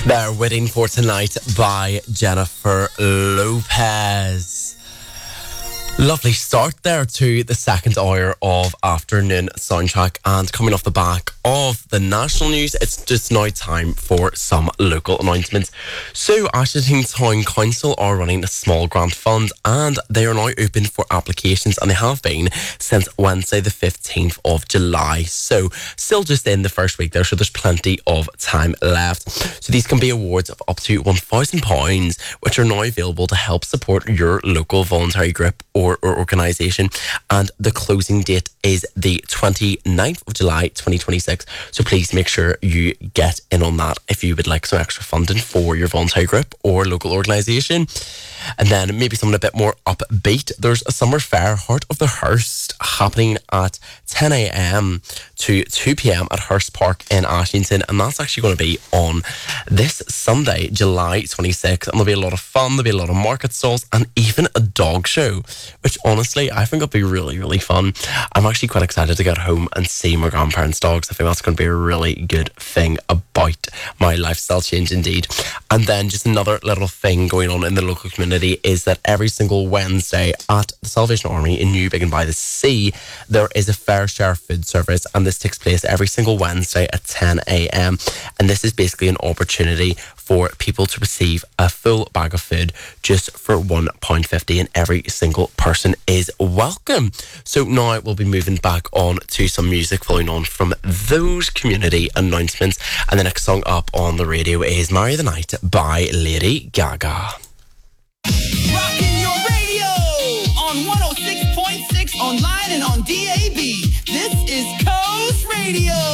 They're Waiting for Tonight by Jennifer Lopez. Lovely start there to the second hour of Afternoon Soundtrack, and coming off the back of the national news, it's just now time for some local announcements. So Ashington Town Council are running a small grant fund, and they are now open for applications, and they have been since Wednesday the 15th of July. So still just in the first week there, so there's plenty of time left. So these can be awards of up to £1,000, which are now available to help support your local voluntary group or organisation, and the closing date is the 29th of July 2026, so please make sure you get in on that if you would like some extra funding for your voluntary group or local organisation. And then maybe something a bit more upbeat, there's a summer fair, Heart of the Hearst, happening at 10 a.m. to 2 p.m. at Hearst Park in Ashington, and that's actually going to be on this Sunday, July 26th, and there'll be a lot of fun, there'll be a lot of market stalls, and even a dog show, which honestly I think will be really, really fun. I'm actually quite excited to get home and see my grandparents' dogs. I think that's going to be a really good thing about my lifestyle change indeed. And then just another little thing going on in the local community is that every single Wednesday at the Salvation Army in New Biggin by the Sea, there is a fair share food service, and this takes place every single Wednesday at 10 a.m. and this is basically an opportunity for people to receive a full bag of food just for £1.50, and every single person is welcome. So now we'll be moving back on to some music following on from those community announcements, and the next song up on the radio is Marry the Night by Lady Gaga. Rocking your radio on 106.6 online and on DAB. This is Coast Radio.